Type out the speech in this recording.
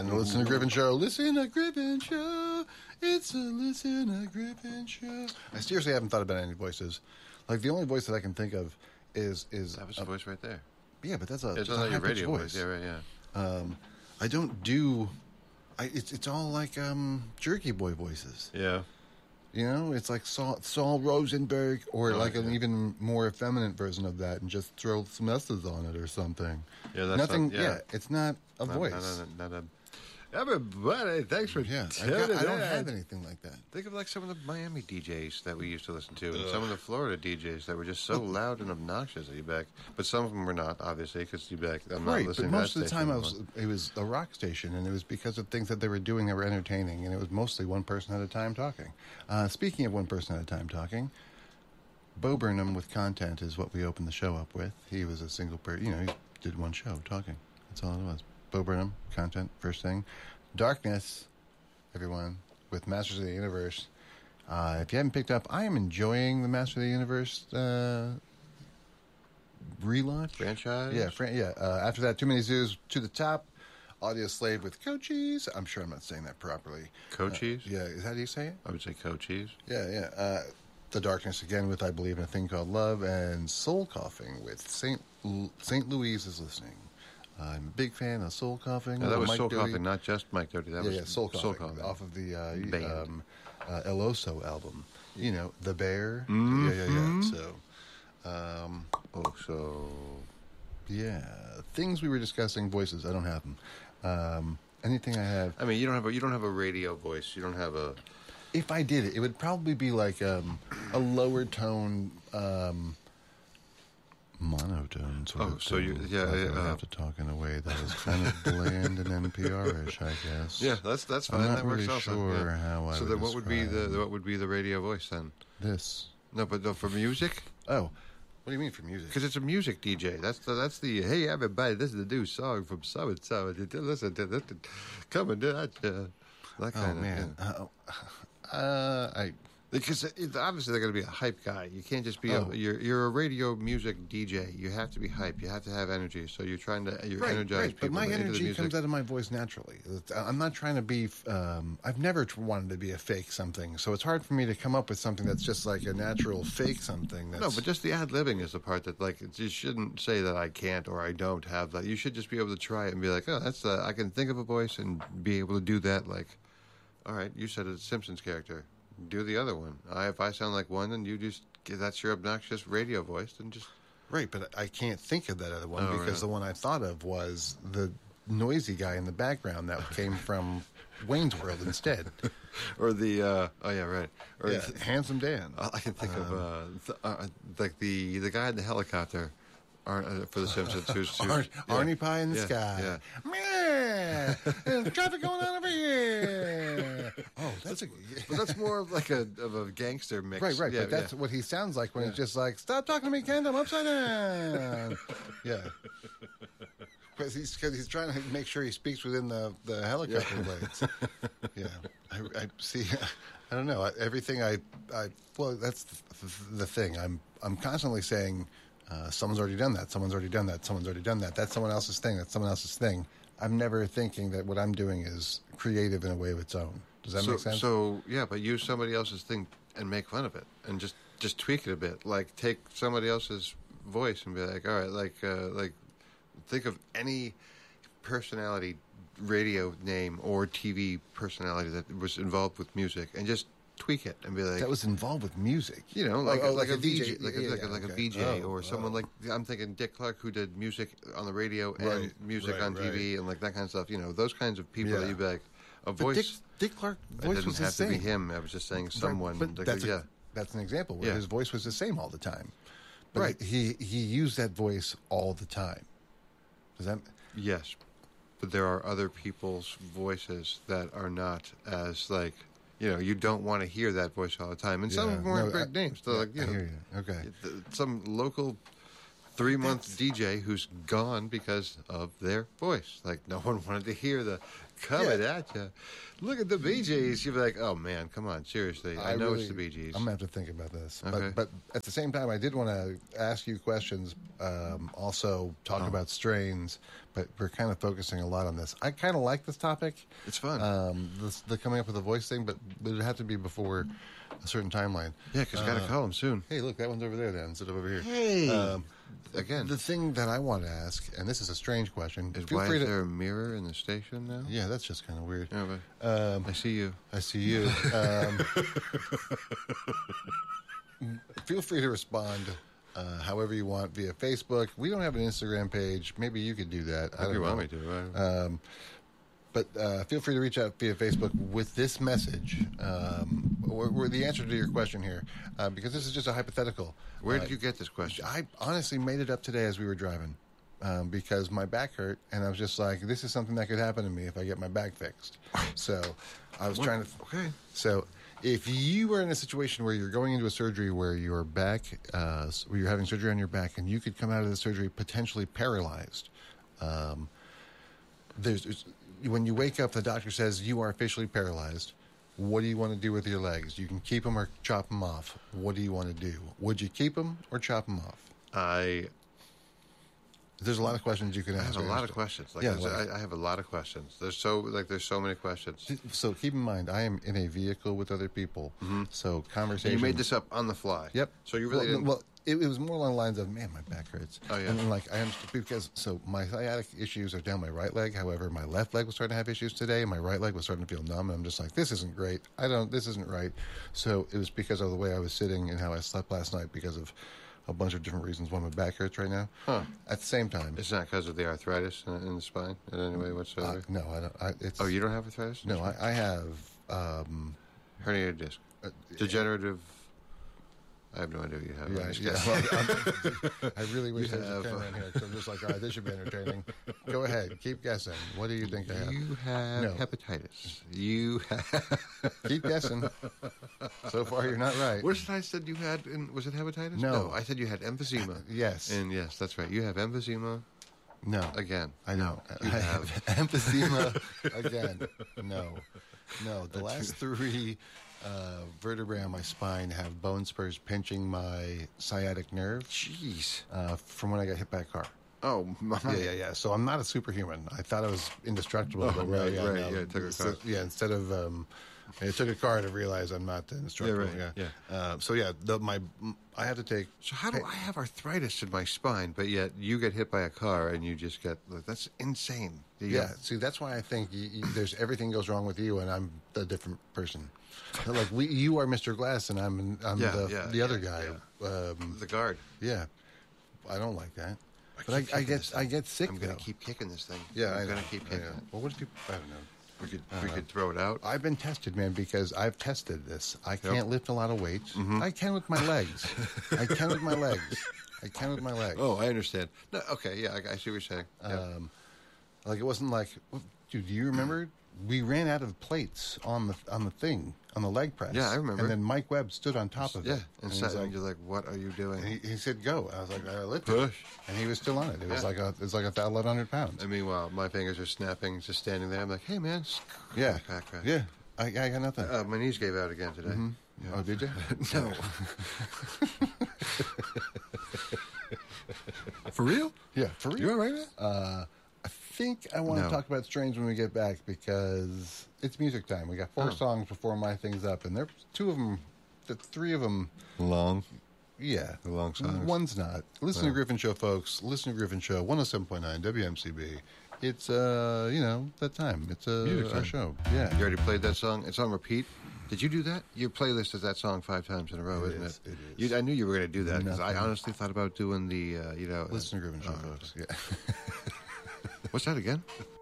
on the Listen to Griffin Show. Listen to Griffin Show. It's a Listen to Griffin Show. I seriously haven't thought about any voices. Like, the only voice that I can think of is that was a voice right there. Yeah, but that's a it's not your radio voice. Yeah, right. Yeah. I don't do. It's all like Jerky Boy voices. Yeah. You know, it's like Saul Rosenberg, or an even more effeminate version of that, and just throw some S's on it or something. Yeah, that's nothing. Not, yeah. It's not a voice. Not a. Everybody, thanks for tuning in. I don't have anything like that. Think of like some of the Miami DJs that we used to listen to, and some of the Florida DJs that were just so loud and obnoxious at UBEC. But some of them were not, obviously, because UBEC. I'm not listening. But most of the time, it was a rock station, and it was because of things that they were doing that were entertaining, and it was mostly one person at a time talking. Speaking of one person at a time talking, Bo Burnham with Content is what we opened the show up with. He was a single person. You know, he did one show talking. That's all it was. Bo Burnham, Content, first thing. Darkness, everyone, with Masters of the Universe. If you haven't picked up, I am enjoying the Masters of the Universe relaunch. Franchise? Yeah. After that, Too Many Zoos to the Top. Audio Slave with Cochise. I'm sure I'm not saying that properly. Cochise? Yeah, is that how you say it? I would say Cochise. Yeah. The Darkness again with I Believe in a Thing Called Love, and Soul Coughing with St. Louise is Listening. I'm a big fan of Soul Coughing. No, that was Soul Coughing, not just Mike Doty. That was Soul Coughing. Off of the El Oso album. You know, The Bear. Mm-hmm. So, yeah. Things we were discussing, voices, I don't have them. Anything I have... I mean, you don't have a radio voice. You don't have a... If I did it would probably be like a lower tone... monotone sort of. So I have to talk in a way that is kind of bland and NPR-ish, I guess. Yeah, that's fine. I'm not that works really also. sure how I. So then, what would be the radio voice then? This. No, but for music. Oh, what do you mean for music? Because it's a music DJ. That's the hey everybody, this is the new song from so and so. Listen to this, coming to that. That kind of. Man. Yeah. Because obviously they're going to be a hype guy. You can't just be you're a radio music DJ. You have to be hype. You have to have energy. So you're trying to energize people. But my energy comes out of my voice naturally. I'm not trying to be. I've never wanted to be a fake something. So it's hard for me to come up with something that's just like a natural fake something. No, but just the ad-libbing is the part that like you shouldn't say that I can't or I don't have that. You should just be able to try it and be like, oh, that's I can think of a voice and be able to do that. Like, all right, you said it's a Simpsons character. Do the other one. If I sound like one, then that's your obnoxious radio voice, then just... Right, but I can't think of that other one because the one I thought of was the noisy guy in the background that came from Wayne's World instead. Or the... Or Handsome Dan. I can think of like the guy in the helicopter for the Simpsons who's Arnie Pie in the sky. Yeah. There's traffic going on over here. Oh, but that's more of like a gangster mix. Right. But that's what he sounds like when he's just like, stop talking to me, Kent, I'm upside down. Yeah. Because he's trying to make sure he speaks within the helicopter blades. Yeah. I see. I don't know. Everything well, that's the thing. I'm constantly saying, someone's already done that. Someone's already done that. Someone's already done that. That's someone else's thing. That's someone else's thing. I'm never thinking that what I'm doing is creative in a way of its own. Does that make sense? So yeah, but use somebody else's thing and make fun of it, and just tweak it a bit. Like take somebody else's voice and be like, all right, like think of any personality, radio name or TV personality that was involved with music, and just tweak it and be like, that was involved with music. You know, like a VJ, like a VJ or someone like, I'm thinking Dick Clark, who did music on the radio and music on TV and like that kind of stuff. You know, those kinds of people that you'd be like, a voice. Dick Clark voice was the same. It didn't have to be him. I was just saying someone. But that's an example where his voice was the same all the time. But he used that voice all the time. Does that? Yes, but there are other people's voices that are not as like. You know, you don't want to hear that voice all the time. And some of them weren't big names. So like, I hear you. Okay. Some local 3-month DJ who's gone because of their voice. Like, no one wanted to hear the coming at you. Look at the Bee Gees. You'd be like, oh, man, come on, seriously. I know it's the Bee Gees. I'm going to have to think about this. Okay. But at the same time, I did want to ask you questions, also talk about strains, but we're kind of focusing a lot on this. I kind of like this topic. It's fun. The coming up with a voice thing, but it would have to be before a certain timeline. Yeah, because I got to call him soon. Hey, look, that one's over there then, instead of over here. Hey! Again. The thing that I want to ask, and this is a strange question. Is there a mirror in the station now? Yeah, that's just kind of weird. Yeah, but I see you. I see you. Feel free to respond however you want via Facebook. We don't have an Instagram page. Maybe you could do that. If you want me to. But feel free to reach out via Facebook with this message, or the answer to your question here, because this is just a hypothetical. Where did you get this question? I honestly made it up today as we were driving, because my back hurt, and I was just like, this is something that could happen to me if I get my back fixed. So I was trying to... Okay. So if you were in a situation where you're going into a surgery where your back, where you're having surgery on your back, and you could come out of the surgery potentially paralyzed, when you wake up, the doctor says you are officially paralyzed. What do you want to do with your legs? You can keep them or chop them off. What do you want to do? Would you keep them or chop them off? There's a lot of questions you can ask. I have a lot of questions. I have a lot of questions. There's so many questions. So keep in mind, I am in a vehicle with other people. Mm-hmm. So conversation. And you made this up on the fly. Yep. So you really didn't. Well, it was more along the lines of, man, my back hurts. Oh, yeah. And then, I understood because, my sciatic issues are down my right leg. However, my left leg was starting to have issues today. And my right leg was starting to feel numb. And I'm just like, this isn't great. This isn't right. So it was because of the way I was sitting and how I slept last night because of a bunch of different reasons why my back hurts right now. Huh. At the same time. It's not because of the arthritis in the spine in any way whatsoever? No, I don't. You don't have arthritis? No, I have... herniated disc. Degenerative... I have no idea what you have. Yeah. I really wish there was a camera in here because I'm just like, all right, this should be entertaining. Go ahead. Keep guessing. What do you think I have? You have hepatitis. You have... Keep guessing. So far, you're not right. What did I said you had? Was it hepatitis? No. I said you had emphysema. Yes. And yes, that's right. You have emphysema. No. Again. I know. You have emphysema again. No. The last three... vertebrae on my spine have bone spurs pinching my sciatic nerve. Jeez. From when I got hit by a car. Oh, my. Yeah. So I'm not a superhuman. I thought I was indestructible. Oh, right. No, yeah, it took a car. Instead of... it took a car to realize I'm not indestructible. Yeah. I have to take... So how do I have arthritis in my spine, but yet you get hit by a car and you just get... That's insane. See, that's why I think there's everything goes wrong with you and I'm a different person. Like you are Mr. Glass and I'm the other guy. Yeah. The guard. Yeah. I don't like that. But I get sick. I'm going to keep kicking this thing. Yeah, I'm going to keep kicking it. Well, what do people... I don't know. We could throw it out. I've been tested, man, because I've tested this. I can't lift a lot of weights. Mm-hmm. I can with my legs. I can with my legs. Oh, I understand. No, okay, yeah, I see what you're saying. Yeah. It wasn't like, dude, do you remember? We ran out of plates on the leg press. Yeah, I remember. And then Mike Webb stood on top of it. Yeah, and you're like, "What are you doing?" And he said, "Go." I was like, "I lift Push," and he was still on it. It was like 1,100 pounds. And meanwhile, my fingers are snapping, just standing there. I'm like, "Hey, man, yeah, crack. Yeah, I got nothing. My knees gave out again today. Mm-hmm. Yeah. Oh, did you? No. For real? Yeah, for real. You all right, man? I think I want to talk about strains when we get back because it's music time. We got 4 songs before my thing's up, and there's 2 of them, 3 of them long. Yeah, the long songs. One's not. Listen to Griffin Show, folks. Listen to Griffin Show, 107.9 WMCB. It's that time. It's our show. Yeah. You already played that song. It's on repeat. Did you do that? Your playlist is that song 5 times in a row, isn't it? It is. I knew you were going to do that because I honestly thought about doing the Listen to Griffin Show, folks. Yeah. What's that again?